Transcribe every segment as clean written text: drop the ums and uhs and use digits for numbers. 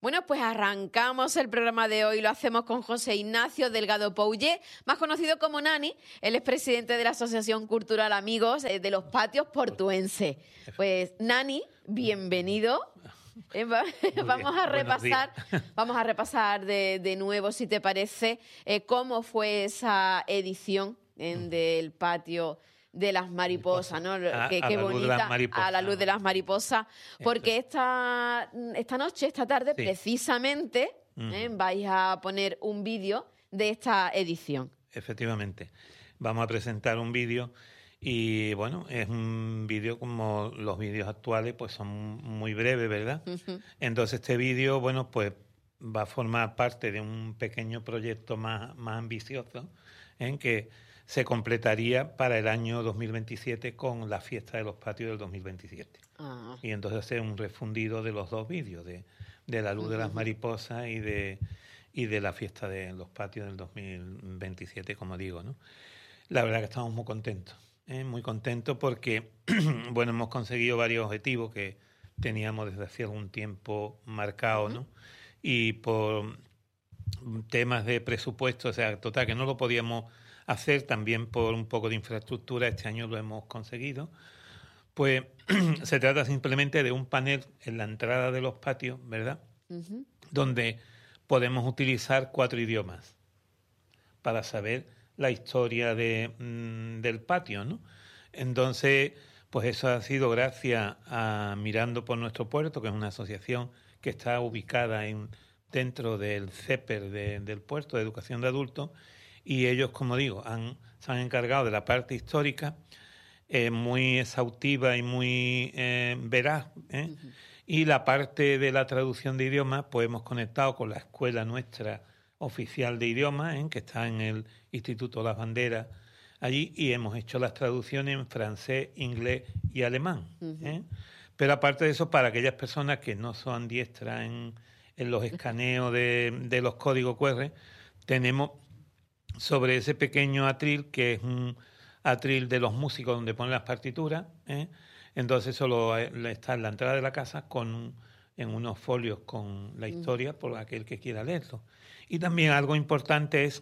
Bueno, pues arrancamos el programa de hoy. Lo hacemos con José Ignacio Delgado Poullé, más conocido como Nani. Él es presidente de la Asociación Cultural Amigos de los Patios Portuenses. Pues Nani, bienvenido. Vamos a repasar de nuevo, si te parece, cómo fue esa edición del Patio de las mariposas, ¿no? Qué bonita, a la luz de las mariposas, porque esta noche, esta tarde, precisamente, vais a poner un vídeo de esta edición. Efectivamente, vamos a presentar un vídeo y, bueno, es un vídeo como los vídeos actuales, pues son muy breves, ¿verdad? Entonces este vídeo, bueno, pues va a formar parte de un pequeño proyecto más ambicioso en que se completaría para el año 2027 con la fiesta de los patios del 2027. Y entonces hacer un refundido de los dos vídeos, de la luz de las mariposas y de la fiesta de los patios del 2027, como digo, ¿no? La verdad que estamos muy contentos porque, bueno, hemos conseguido varios objetivos que teníamos desde hace algún tiempo marcados, ¿no? Y por temas de presupuesto, o sea, total, que no lo podíamos hacer, también por un poco de infraestructura, este año lo hemos conseguido. Pues se trata simplemente de un panel en la entrada de los patios, ¿verdad? Donde podemos utilizar 4 idiomas para saber la historia del patio, ¿no? Entonces, pues eso ha sido gracias a Mirando por Nuestro Puerto, que es una asociación que está ubicada dentro del CEPER del puerto de educación de adultos, y ellos, como digo, se han encargado de la parte histórica, muy exhaustiva y muy veraz, y la parte de la traducción de idiomas, pues hemos conectado con la escuela nuestra oficial de idiomas, que está en el Instituto Las Banderas allí, y hemos hecho las traducciones en francés, inglés y alemán. Pero aparte de eso, para aquellas personas que no son diestras en los escaneos de los códigos QR, tenemos sobre ese pequeño atril, que es un atril de los músicos donde ponen las partituras, entonces solo está en la entrada de la casa en unos folios con la historia por aquel que quiera leerlo. Y también algo importante es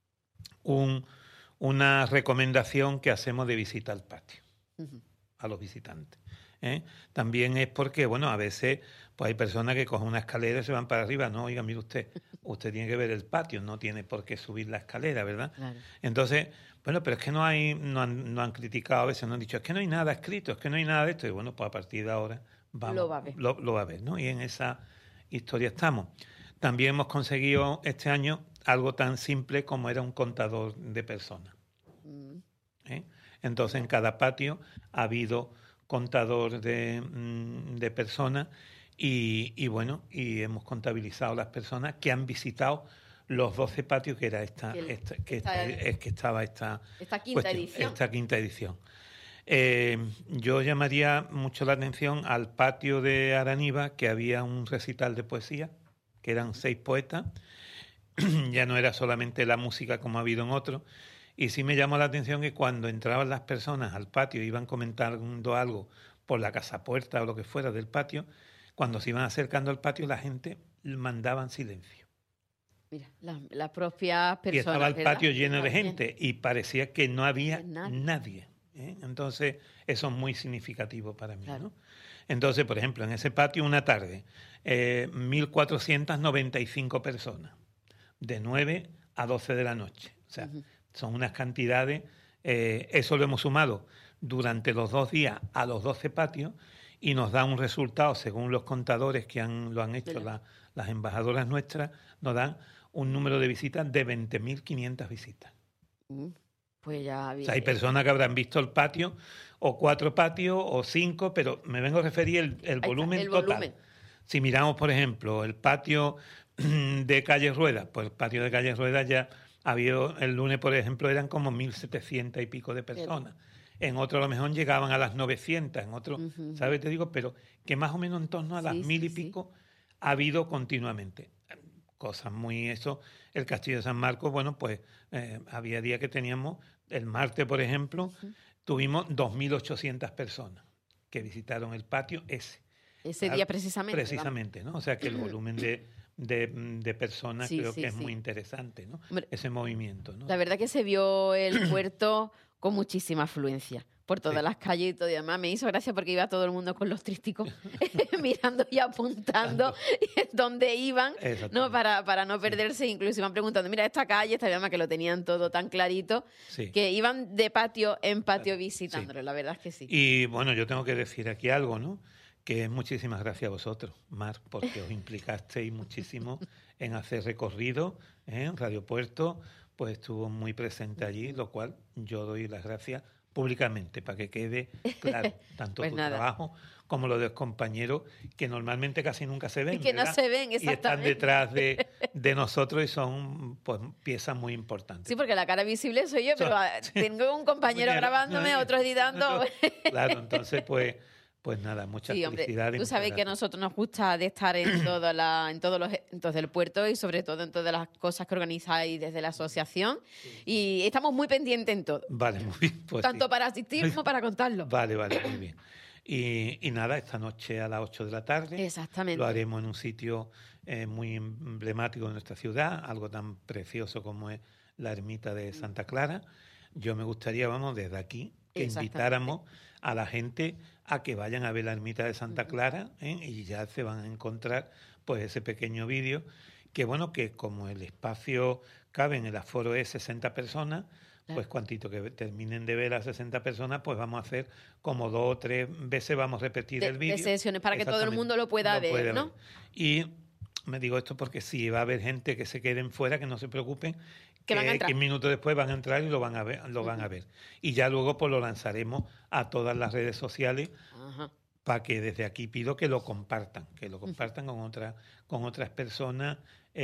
una recomendación que hacemos de visita al patio a los visitantes. También es porque, bueno, a veces pues hay personas que cogen una escalera y se van para arriba. No, oiga, mire usted tiene que ver el patio, no tiene por qué subir la escalera, ¿verdad? Claro. Entonces, bueno, pero es que no han criticado a veces, no han dicho, es que no hay nada escrito, es que no hay nada de esto. Y bueno, pues a partir de ahora lo va a ver, ¿no? Y en esa historia estamos. También hemos conseguido este año algo tan simple como era un contador de personas. Entonces, en cada patio ha habido contador de personas y bueno, y hemos contabilizado las personas que han visitado los 12 patios, que era esta quinta edición. Yo llamaría mucho la atención al patio de Araniva, que había un recital de poesía, que eran 6 poetas. Ya no era solamente la música como ha habido en otros. Y sí me llamó la atención que cuando entraban las personas al patio, iban comentando algo por la casapuerta o lo que fuera del patio, cuando se iban acercando al patio, la gente mandaban silencio. Mira, las propias personas. Y estaba el patio lleno de gente y parecía que no había nadie. Entonces, eso es muy significativo para mí, claro, ¿no? Entonces, por ejemplo, en ese patio una tarde, 1.495 personas, de 9 a 12 de la noche. O sea, son unas cantidades, eso lo hemos sumado durante los 2 días a los 12 patios y nos da un resultado, según los contadores que lo han hecho las embajadoras nuestras, nos dan un número de visitas de 20.500 visitas. Pues ya o sea, hay personas que habrán visto el patio, o 4 patios, o 5, pero me vengo a referir el volumen total. Si miramos, por ejemplo, el patio de Calle Rueda, pues el patio de Calle Rueda ya ha habido, el lunes, por ejemplo, eran como 1.700 y pico de personas. En otro a lo mejor llegaban a las 900, en otro, ¿sabes? Te digo, pero que más o menos en torno a las 1.000 y pico ha habido continuamente. Cosas muy eso. El Castillo de San Marcos, bueno, pues había días que teníamos, el martes, por ejemplo, tuvimos 2.800 personas que visitaron el patio ese. Ese día precisamente. Precisamente, ¿no? O sea que el volumen de personas creo que es muy interesante, ¿no? Hombre, ese movimiento, ¿no? La verdad que se vio el puerto con muchísima afluencia por todas las calles y todo y demás. Me hizo gracia porque iba todo el mundo con los trísticos mirando y apuntando dónde iban, ¿no? Para no perderse. Incluso iban preguntando, mira, esta calle, esta llama, que lo tenían todo tan clarito, que iban de patio en patio visitándolo. La verdad es que sí. Y bueno, yo tengo que decir aquí algo, ¿no? Que muchísimas gracias a vosotros, Mar, porque os implicasteis muchísimo en hacer recorrido en Radio Puerto, pues estuvo muy presente allí, lo cual yo doy las gracias públicamente para que quede claro, tanto pues tu nada. trabajo como lo de los compañeros, que normalmente casi nunca se ven, y que ¿verdad? No se ven, exactamente. Y están detrás de nosotros y son pues piezas muy importantes. Sí, porque la cara visible soy yo, pero tengo un compañero grabándome, otro editando. Claro, entonces pues nada, muchas felicidades. Tú sabes que a nosotros nos gusta de estar en todos los eventos del puerto y sobre todo en todas las cosas que organizáis desde la asociación. Y estamos muy pendientes en todo. Vale, muy bien. Pues tanto para asistir como para contarlo. Vale, muy bien. Y nada, esta noche a las 8 de la tarde. Exactamente. Lo haremos en un sitio muy emblemático de nuestra ciudad, algo tan precioso como es la ermita de Santa Clara. Yo me gustaría, desde aquí, que invitáramos a la gente a que vayan a ver la ermita de Santa Clara, y ya se van a encontrar pues ese pequeño vídeo que que como el espacio cabe en el aforo es 60 personas, pues cuantito que terminen de ver a 60 personas, pues vamos a hacer como 2 o 3 veces, vamos a repetir el vídeo. De sesiones para que todo el mundo lo pueda ver, ¿no? Y me digo esto porque si va a haber gente que se queden fuera, que no se preocupen, que 15 minutos después van a entrar y lo van a ver. Y ya luego pues lo lanzaremos a todas las redes sociales. Para que desde aquí pido que lo compartan con otras personas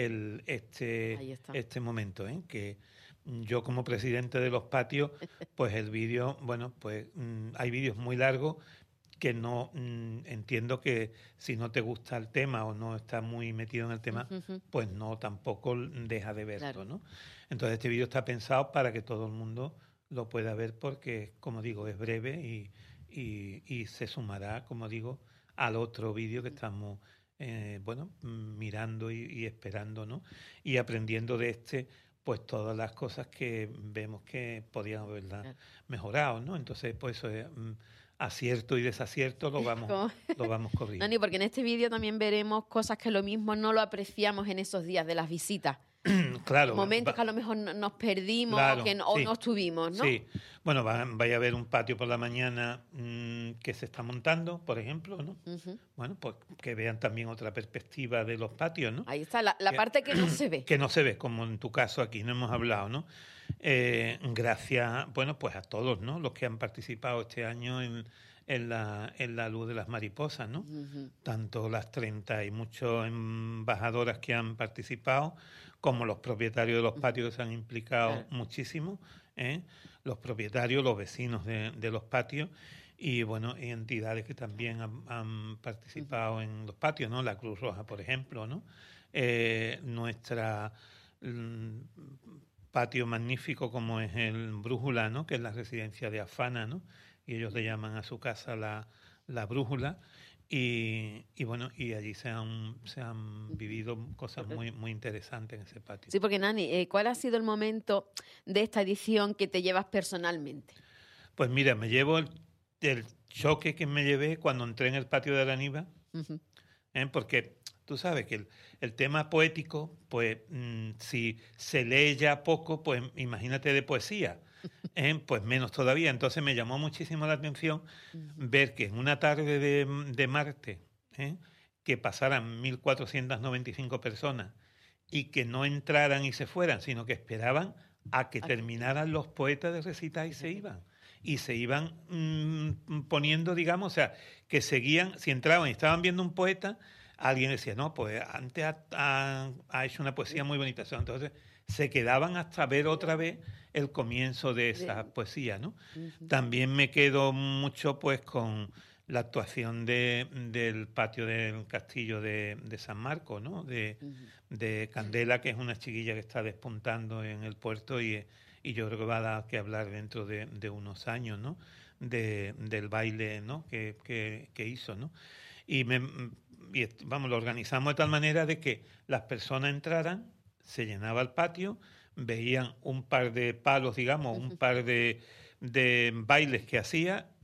este momento, que yo como presidente de los patios, pues el vídeo, hay vídeos muy largos que no entiendo que si no te gusta el tema o no estás muy metido en el tema, pues no, tampoco deja de verlo, ¿no? Entonces este vídeo está pensado para que todo el mundo lo pueda ver porque, como digo, es breve y se sumará, como digo, al otro vídeo que estamos mirando y esperando, ¿no? Y aprendiendo de pues todas las cosas que vemos que podían haberla mejorado, ¿no? Entonces, pues eso es acierto y desacierto, lo vamos corriendo. Nani, porque en este vídeo también veremos cosas que lo mismo no lo apreciamos en esos días de las visitas. Claro. Momentos que a lo mejor nos perdimos o no estuvimos, ¿no? Sí. Bueno, vaya a haber un patio por la mañana que se está montando, por ejemplo, ¿no? Bueno, pues que vean también otra perspectiva de los patios, ¿no? Ahí está, la parte que no se ve. Que no se ve, como en tu caso aquí no hemos hablado, ¿no? Gracias, pues a todos, ¿no? Los que han participado este año en la Luz de las Mariposas, ¿no? Tanto las 30 y muchas embajadoras que han participado, como los propietarios de los patios que se han implicado muchísimo, los propietarios, los vecinos de los patios y y entidades que también han participado en los patios, ¿no? La Cruz Roja, por ejemplo, ¿no? Nuestra patio magnífico como es el Brújula, ¿no? Que es la residencia de Afana, ¿no? Y ellos le llaman a su casa la Brújula. Y allí se han vivido cosas muy, muy interesantes en ese patio. Sí, porque Nani, ¿cuál ha sido el momento de esta edición que te llevas personalmente? Pues mira, me llevo el choque que me llevé cuando entré en el patio de Araniva, porque tú sabes que el tema poético, pues si se lee ya poco, pues imagínate de poesía. Pues menos todavía. Entonces me llamó muchísimo la atención ver que en una tarde de martes que pasaran 1.495 personas y que no entraran y se fueran, sino que esperaban a que terminaran los poetas de recitar y se iban. Y se iban poniendo, digamos, o sea, que seguían, si entraban y estaban viendo un poeta, alguien decía, no, pues antes ha hecho una poesía muy bonita. Entonces se quedaban hasta ver otra vez el comienzo de esa poesía, ¿no? También me quedo mucho pues con la actuación del patio del castillo de San Marcos, ¿no? De Candela, que es una chiquilla que está despuntando en el puerto y yo creo que va a dar que hablar dentro de unos años, ¿no? Del baile, ¿no? que hizo, ¿no? Vamos, lo organizamos de tal manera de que las personas entraran, se llenaba el patio, veían un par de palos, digamos, un par de bailes que hacía